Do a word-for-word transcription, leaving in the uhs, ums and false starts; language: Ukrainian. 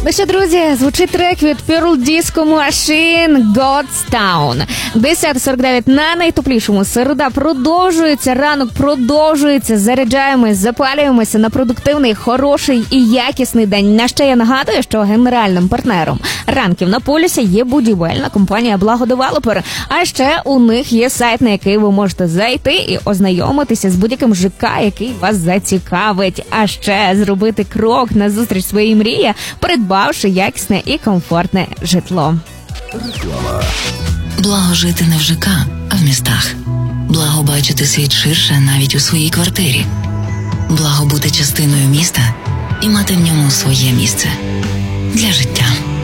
Ну що, друзі, звучить трек від Pearl Disco Machine God's Town. десята сорок дев'ять на найтоплішому. Середа продовжується, ранок продовжується. Заряджаємось, запалюємося на продуктивний, хороший і якісний день. На ще я нагадую, що генеральним партнером ранків на полюсі є будівельна компанія «Благодевелопер». А ще у них є сайт, на який ви можете зайти і ознайомитися з будь-яким ЖК, який вас зацікавить. А ще зробити крок назустріч своїй мрії, придбавши якісне і комфортне житло. Благо жити не в ЖК, а в містах. Благо бачити світ ширше навіть у своїй квартирі. Благо бути частиною міста і мати в ньому своє місце для життя.